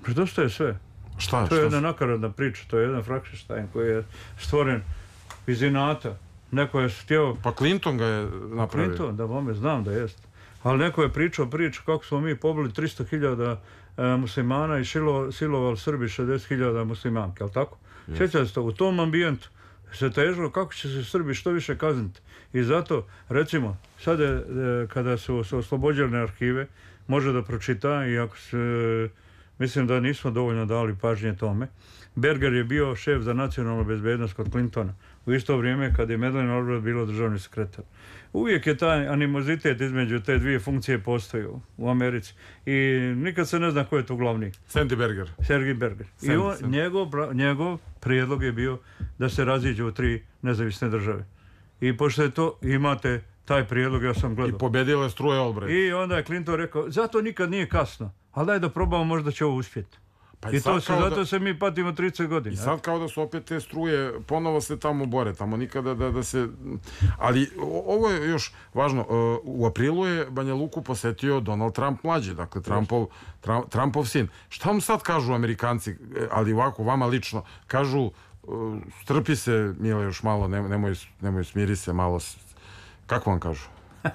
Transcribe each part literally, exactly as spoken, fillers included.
Nedostaje sve. Šta? To je jedna nakaradna priča, to je jedan Frankenstein koji je stvoren iz inata. Neko je htio... Pa Clinton ga je napravio. Clinton, da bome, znam da jest. Ali neko je pričao priču kako smo mi pobili tristo hiljada e, muslimana i šilo, silovali Srbi šezdeset hiljada muslimanke, ali tako? Yes. Sjećate se, u tom ambijentu se težilo kako će se Srbi što više kazniti. I zato, recimo, sad je, e, kada su oslobođene arhive, može da pročita, i ako se, mislim da nismo dovoljno dali pažnje tome, Berger je bio šef za nacionalnu bezbednost kod Clintona u isto vrijeme kad je Madeleine Albright bilo državni sekretar. Uvijek je taj animozitet između te dvije funkcije postojao u Americi i nikad se ne zna ko je to glavni. Sandy Berger. Sergej Berger. Sandy, I on, njegov, njegov prijedlog je bio da se raziđu u tri nezavisne države. I pošto je to, imate taj prijedlog, ja sam gledao. I pobjedila je struje Albright. I onda je Clinton rekao, zato nikad nije kasno, ali daj da probamo, možda će ovo uspjeti. Pa i to se, zato da, se mi patimo trideset godina. I sad kao da su opet te struje, ponovo se tamo bore, tamo nikada da, da se... Ali ovo je još važno, u aprilu je Banja Luku posetio Donald Trump mlađi, dakle Trumpov, Trumpov sin. Šta vam sad kažu Amerikanci, ali ovako, vama lično, kažu, strpi se, Mile, još malo, nemoj, nemoj smiri se malo, kako vam kažu?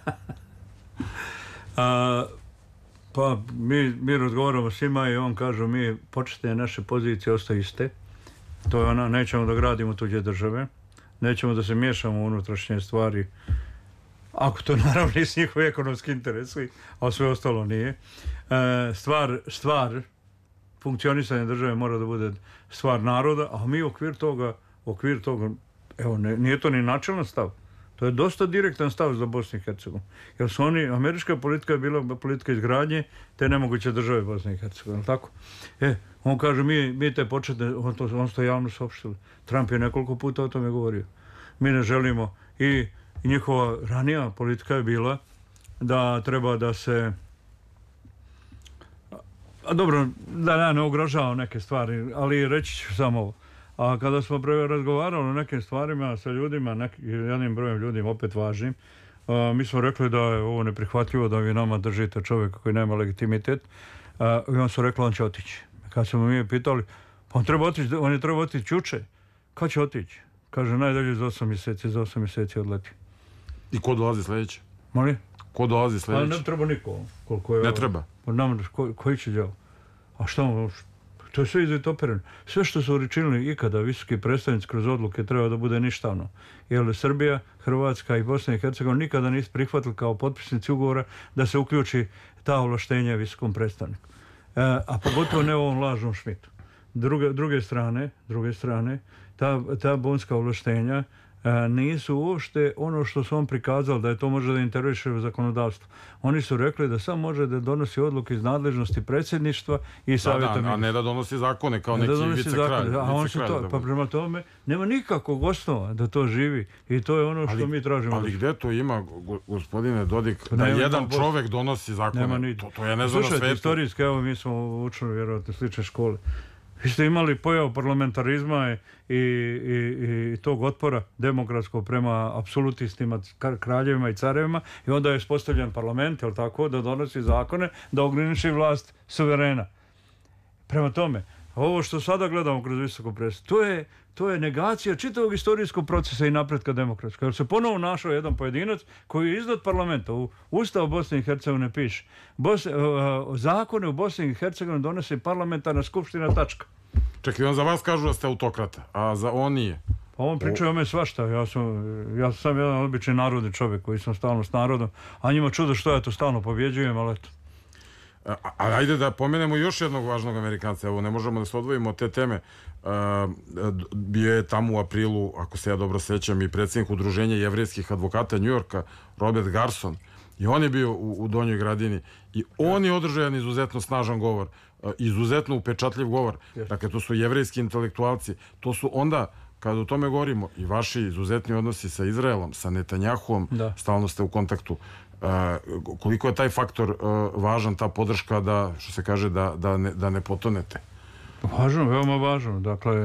A... Pa mi, mi razgovaramo svima i on kaže mi početne naše pozicije ostaju iste. To je ona, nećemo da gradimo tuđe države, nećemo da se miješamo u unutrašnje stvari, ako to naravno nisu njihovi ekonomski interesi, a sve ostalo nije. E, stvar, stvar funkcionisanja države mora da bude stvar naroda, a mi u okvir toga, okvir toga, evo, ne, nije to ni načelan stav. To je dosta direktan stav za Bosnu i Hercegovinu. Jer su oni, američka politika je bila politika izgradnje te nemoguće države Bosne i Hercegovine, tako? E, on kaže, mi, mi te početne, on to, on to javno saopštili. Trump je nekoliko puta o tome govorio. Mi ne želimo, i, i njihova ranija politika je bila da treba da se, a dobro, da ja ne ugrožavam neke stvari, ali reći ću samo ovo. A kada smo prvo razgovarali o nekim stvarima sa ljudima, neki, jednim brojem ljudima, opet važnim, a, mi smo rekli da je ovo neprihvatljivo, da vi nama držite čovjeka koji nema legitimitet, a, i on su rekli on će otići. Kad smo mi pitali, pa on treba otići, on je treba otići juče, kad će otići? Kaže, najdalje za osam mjeseci, za osam mjeseci odleti. I ko dolazi sljedeće? Moli? Ko dolazi sljedeće? Pa ne treba niko. Koliko je, ne treba? Pa nam, ko, koji će djel? A šta mu? To je sve izvitopereno. Sve što su učinili ikada visoki predstavnici kroz odluke treba da bude ništavno. Jer Srbija, Hrvatska i Bosna i Hercegovina nikada nisu prihvatili kao potpisnici ugovora da se uključi ta ovlaštenja visokom predstavniku. E, a pogotovo ne u ovom lažnom Šmitu. Druge, druge strane, druge strane, ta, ta bonska ovlaštenja e, nisu uopšte ono što su on prikazali da je to može da interveniše u zakonodavstvo. Oni su rekli da sam može da donosi odluke iz nadležnosti predsjedništva i savjeta. Da, da, a ne da donosi zakone kao ne neki vicekralj. A on se to, da pa prema tome nema nikakvog osnova da to živi i to je ono što ali, mi tražimo. Ali gdje to ima, gospodine Dodik, da jedan čovjek donosi zakone? To, to je ne znam na svetu. Slušajte, istorijski, evo mi smo učili vjerojatno slične škole. Vi ste imali pojavu parlamentarizma i, i, i tog otpora demokratskog prema apsolutistima, kraljevima i carevima i onda je uspostavljen parlament, jel tako, da donosi zakone, da ograniči vlast suverena. Prema tome, ovo što sada gledamo kroz visoku presu, to je, to je negacija čitavog istorijskog procesa i napretka demokratskog. Jer se ponovo našao jedan pojedinac koji je iznad parlamenta. U Ustavu Bosne i Hercegovine piše Bos, uh, zakone u Bosni i Hercegovini donose parlamentarna skupština, tačka. Čekaj, on za vas kažu da ste autokrata, a za on nije. Pa on priča o me svašta. Ja sam, ja sam jedan obični narodni čovjek koji sam stalno s narodom, a njima čudo što ja to stalno pobjeđujem, ali eto. A, a ajde da pomenemo još jednog važnog Amerikanca. Evo, ne možemo da se odvojimo od te teme. A, bio je tamo u aprilu, ako se ja dobro sećam, i predsjednik udruženja jevrejskih advokata New Yorka, Robert Garson. I on je bio u, u Donjoj Gradini. I on je održao jedan izuzetno snažan govor. Izuzetno upečatljiv govor. Dakle, to su jevrejski intelektualci. To su onda, kada o tome govorimo, i vaši izuzetni odnosi sa Izraelom, sa Netanjahuom, da. Stalno ste u kontaktu. Uh, koliko je taj faktor uh, važan, ta podrška da, što se kaže, da, da, ne, da ne potonete? Važno, veoma važno. Dakle,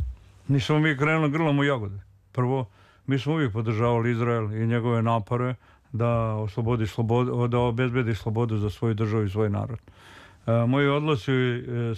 nismo mi krenuli grlom u jagode. Prvo, mi smo uvijek podržavali Izrael i njegove napore da oslobodi slobodu, da obezbedi slobodu za svoju državu i svoj narod. Uh, moji odnosi